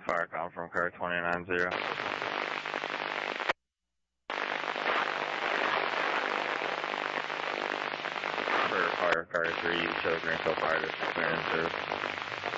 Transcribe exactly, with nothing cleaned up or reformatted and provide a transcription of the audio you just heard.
Firecom from car twenty nine zero. For fire car three, show green so fire, just clearing through.